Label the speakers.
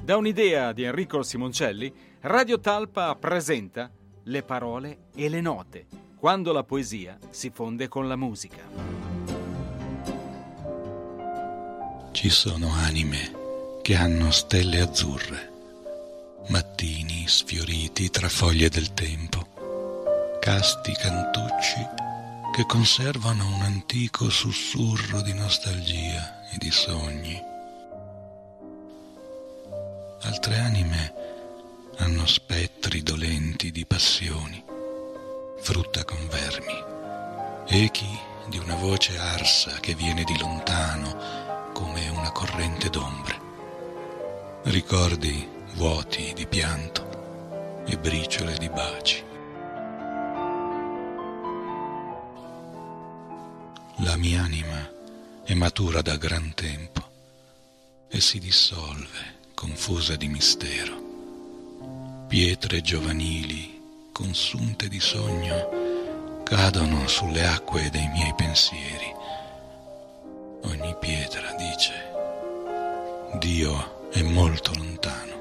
Speaker 1: Da un'idea di Enrico Simoncelli, Radio Talpa presenta Le parole e le note, quando la poesia si fonde con la musica.
Speaker 2: Ci sono anime che hanno stelle azzurre, mattini sfioriti tra foglie del tempo, casti cantucci che conservano un antico sussurro di nostalgia e di sogni. Altre anime hanno spettri dolenti di passioni, frutta con vermi, echi di una voce arsa che viene di lontano come una corrente d'ombre, ricordi vuoti di pianto e briciole di baci. La mia anima è matura da gran tempo e si dissolve confusa di mistero. Pietre giovanili, consunte di sogno, cadono sulle acque dei miei pensieri. Ogni pietra dice: Dio è molto lontano.